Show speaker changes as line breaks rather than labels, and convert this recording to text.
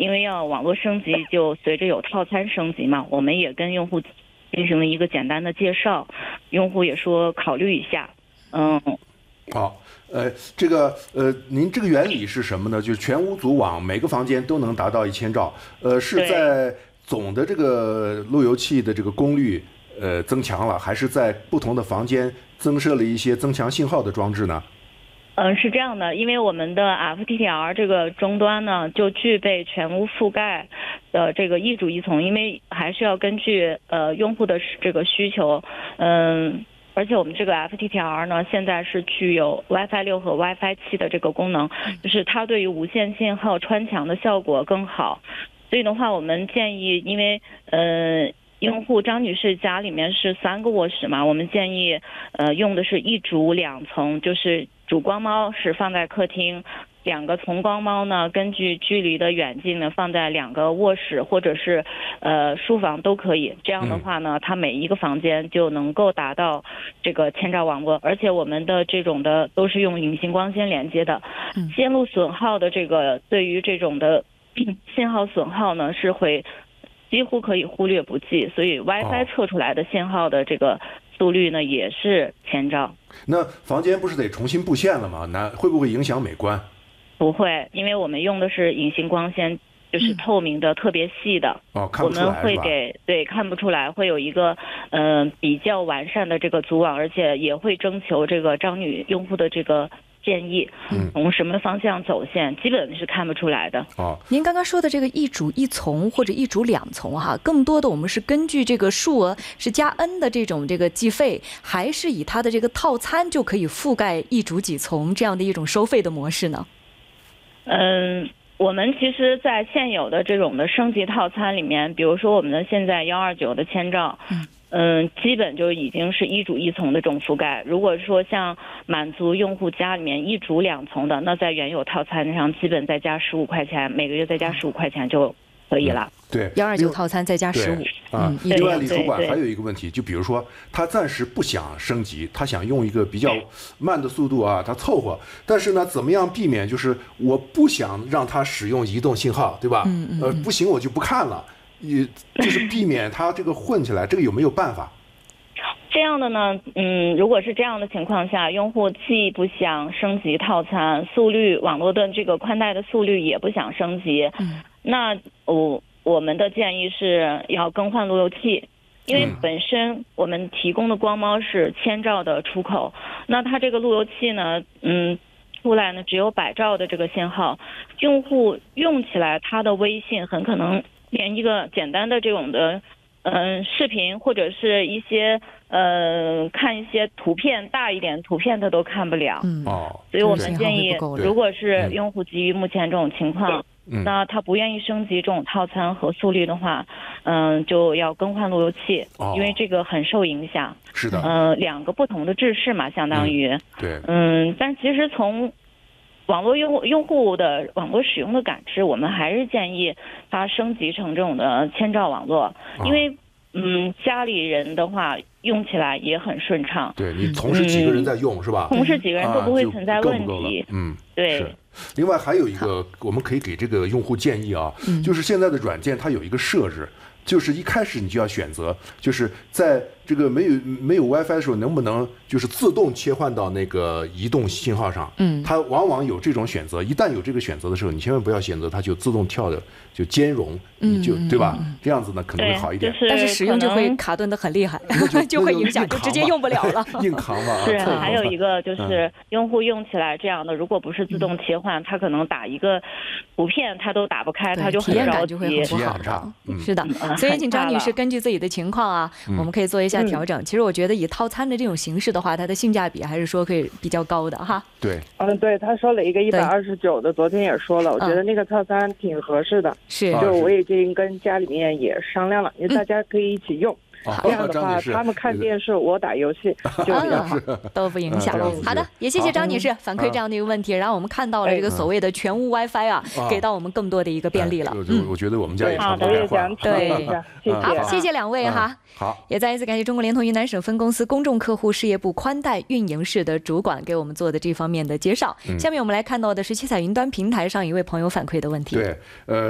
因为要网络升级，就随着有套餐升级嘛，我们也跟用户进行了一个简单的介绍，用户也说考虑一下。
好，您这个原理是什么呢？就是全屋组网，每个房间都能达到1000兆，是在总的这个路由器的这个功率增强了，还是在不同的房间增设了一些增强信号的装置呢？
是这样的，因为我们的 FTTR 这个终端呢，就具备全屋覆盖的这个一主一从，因为还是要根据用户的这个需求，而且我们这个 FTTR 呢，现在是具有 WiFi 6和 WiFi 7的这个功能，就是它对于无线信号穿墙的效果更好。所以的话，我们建议，因为用户张女士家里面是3个卧室嘛，我们建议用的是一主2从，就是主光猫是放在客厅，2个从光猫呢，根据距离的远近呢，放在2个卧室或者是书房都可以。这样的话呢，它每一个房间就能够达到这个1000兆网络，而且我们的这种的都是用隐形光纤连接的，线路损耗的这个对于这种的信号损耗呢是会几乎可以忽略不计，所以 WiFi 测出来的信号的这个速率呢也是1000兆。
那房间不是得重新布线了吗？那会不会影响美观？
不会，因为我们用的是隐形光纤，就是透明的，特别细的。
看不出来，
我们会看不出来，会有一个比较完善的这个组网，而且也会征求这个张女用户的这个建议，从什么方向走线，基本是看不出来的。
您刚刚说的这个一主一从或者一主2从哈，更多的我们是根据这个数额是加 N 的这个计费，还是以它的这个套餐就可以覆盖一主几从这样的一种收费的模式呢？
我们其实在现有的这种的升级套餐里面，比如说我们的现在129的1000兆，基本就已经是一主一从的这种覆盖。如果说像满足用户家里面一主2从的，那在原有套餐上基本再加15块钱，每个月再加15块钱就可以了。
对
，129套餐再加15。
另外，李主管还有一个问题，就比如说他暂时不想升级，他想用一个比较慢的速度啊，他凑合。但是呢，怎么样避免就是我不想让他使用移动信号，对吧？不行，我就不看了。就是避免它这个混起来，这个有没有办法？
这样的呢，如果是这样的情况下，用户既不想升级套餐，速率网络的这个宽带的速率也不想升级，那我们的建议是要更换路由器，因为本身我们提供的光猫是1000兆的出口，那它这个路由器呢，出来呢只有100兆的这个信号，用户用起来他的微信很可能连一个简单的这种的视频或者是一些看一些图片大一点图片他都看不了。所以我们建议，如果是用户基于目前这种情况，那他不愿意升级这种套餐和速率的话，就要更换路由器，因为这个很受影响。
是的。
2个不同的制式嘛，相当于。
对。
但其实从网络用户的网络使用的感知，我们还是建议它升级成这种的1000兆网络，因为家里人的话用起来也很顺畅。
对，你同时几个人在用是吧？
同时几个人都不会存在问题。对。
另外还有一个，我们可以给这个用户建议啊，就是现在的软件它有一个设置，就是一开始你就要选择，就是在这个没有 WiFi 的时候，能不能就是自动切换到那个移动信号上？它往往有这种选择。一旦有这个选择的时候，你千万不要选择它就自动跳的就兼容，对吧？这样子呢可能会好一点。
但是使用就会卡顿的很厉害，就会影响，就直接用不了了。
硬扛吧。
是，还有一个就是用户用起来这样的，如果不是自动切换，他可能打一个图片他都打不开，他就很着急，
体验感就会很不好的。是的，所以请张女士根据自己的情况啊，我们可以做一下调整。其实我觉得以套餐的这种形式的话，它的性价比还是说可以比较高的哈。
对，
对，他说了一个129的，昨天也说了，我觉得那个套餐挺合适的。
是，
就我已经跟家里面也商量了，因为大家可以一起用。这样的话，他们看电视，我打游戏就比较好，
都不影响。好的，也谢谢张女士反馈这样的一个问题，让我们看到了这个所谓的全屋 WiFi 啊，给到我们更多的一个便利了。
我觉得我们家也差不多。
对，
好，
谢谢2位哈。
好，
也再一次感谢中国联通云南省分公司公众客户事业部宽带运营室的主管给我们做的这方面的介绍。下面我们来看到的是七彩云端平台上一位朋友反馈的问题。
对，